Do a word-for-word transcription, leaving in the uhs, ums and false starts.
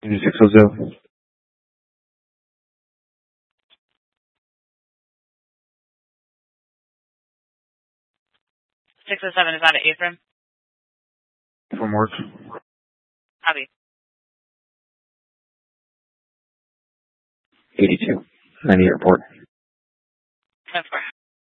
eighty-six oh zero. six oh seven is out of A-frame. From work. Copy. eighty-two. ninety airport. ten four.